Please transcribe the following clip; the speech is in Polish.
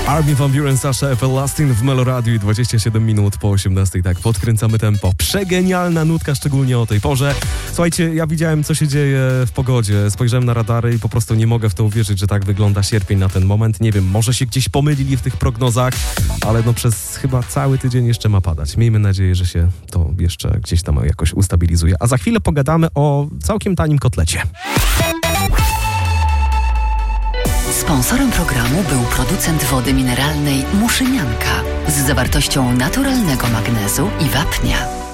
Armin van Buuren, Sasha Everlasting w Meloradiu i 27 minut po 18. Tak, podkręcamy tempo. Przegenialna nutka, szczególnie o tej porze. Słuchajcie, ja widziałem, co się dzieje w pogodzie. Spojrzałem na radary i po prostu nie mogę w to uwierzyć, że tak wygląda sierpień na ten moment. Nie wiem, może się gdzieś pomylili w tych prognozach, ale no przez chyba cały tydzień jeszcze ma padać. Miejmy nadzieję, że się to jeszcze gdzieś tam jakoś ustabilizuje. A za chwilę pogadamy o całkiem tanim kotlecie. Sponsorem programu był producent wody mineralnej Muszynianka z zawartością naturalnego magnezu i wapnia.